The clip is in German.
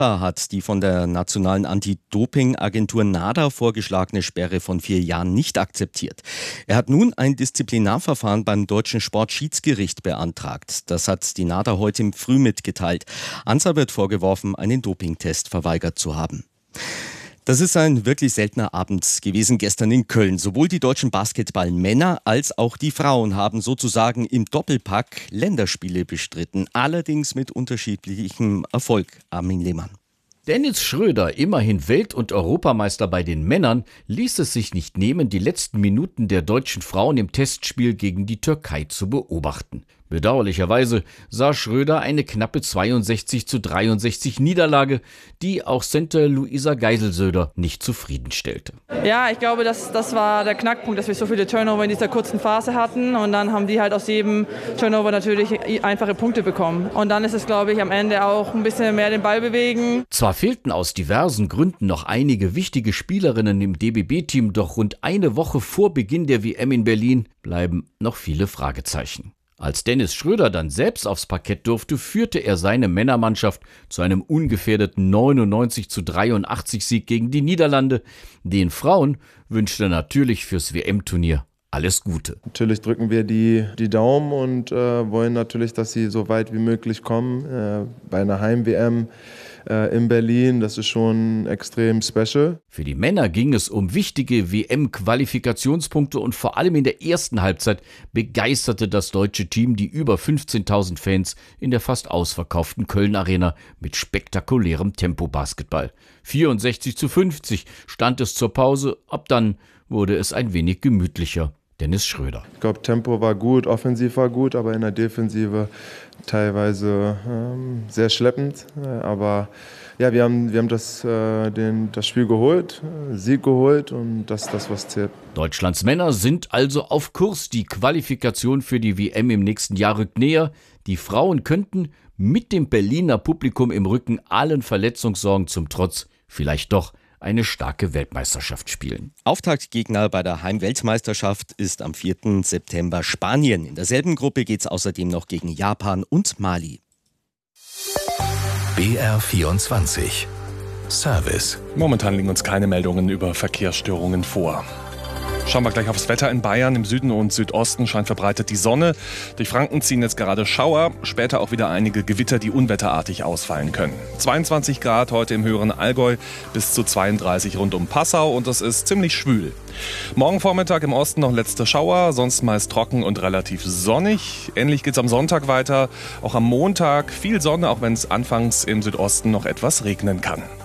Hat die von der nationalen Anti-Doping-Agentur NADA vorgeschlagene Sperre von 4 Jahren nicht akzeptiert. Er hat nun ein Disziplinarverfahren beim Deutschen Sportschiedsgericht beantragt. Das hat die NADA heute früh mitgeteilt. Ansa wird vorgeworfen, einen Dopingtest verweigert zu haben. Das ist ein wirklich seltener Abend gewesen gestern in Köln. Sowohl die deutschen Basketballmänner als auch die Frauen haben sozusagen im Doppelpack Länderspiele bestritten. Allerdings mit unterschiedlichem Erfolg. Armin Lehmann. Dennis Schröder, immerhin Welt- und Europameister bei den Männern, ließ es sich nicht nehmen, die letzten Minuten der deutschen Frauen im Testspiel gegen die Türkei zu beobachten. Bedauerlicherweise sah Schröder eine knappe 62:63 Niederlage, die auch Center Luisa Geiselsöder nicht zufriedenstellte. Ja, ich glaube, das war der Knackpunkt, dass wir so viele Turnover in dieser kurzen Phase hatten und dann haben die halt aus jedem Turnover natürlich einfache Punkte bekommen. Und dann ist es, glaube ich, am Ende auch ein bisschen mehr den Ball bewegen. Zwar fehlten aus diversen Gründen noch einige wichtige Spielerinnen im DBB-Team, doch rund eine Woche vor Beginn der WM in Berlin bleiben noch viele Fragezeichen. Als Dennis Schröder dann selbst aufs Parkett durfte, führte er seine Männermannschaft zu einem ungefährdeten 99:83 Sieg gegen die Niederlande. Den Frauen wünschte er natürlich fürs WM-Turnier alles Gute. Natürlich drücken wir die Daumen und wollen natürlich, dass sie so weit wie möglich kommen. Bei einer Heim-WM in Berlin, das ist schon extrem special. Für die Männer ging es um wichtige WM-Qualifikationspunkte und vor allem in der ersten Halbzeit begeisterte das deutsche Team die über 15.000 Fans in der fast ausverkauften Köln-Arena mit spektakulärem Tempo-Basketball. 64:50 stand es zur Pause, ab dann wurde es ein wenig gemütlicher. Dennis Schröder. Ich glaube, Tempo war gut, offensiv war gut, aber in der Defensive teilweise sehr schleppend. Aber ja, wir haben das Spiel geholt, Sieg geholt und das ist das, was zählt. Deutschlands Männer sind also auf Kurs. Die Qualifikation für die WM im nächsten Jahr rückt näher. Die Frauen könnten mit dem Berliner Publikum im Rücken allen Verletzungssorgen zum Trotz vielleicht doch eine starke Weltmeisterschaft spielen. Auftaktgegner bei der Heimweltmeisterschaft ist am 4. September Spanien. In derselben Gruppe geht es außerdem noch gegen Japan und Mali. BR24 Service. Momentan liegen uns keine Meldungen über Verkehrsstörungen vor. Schauen wir gleich aufs Wetter in Bayern. Im Süden und Südosten scheint verbreitet die Sonne. Durch Franken ziehen jetzt gerade Schauer, später auch wieder einige Gewitter, die unwetterartig ausfallen können. 22 Grad heute im höheren Allgäu, bis zu 32 rund um Passau und es ist ziemlich schwül. Morgen Vormittag im Osten noch letzte Schauer, sonst meist trocken und relativ sonnig. Ähnlich geht's am Sonntag weiter. Auch am Montag viel Sonne, auch wenn es anfangs im Südosten noch etwas regnen kann.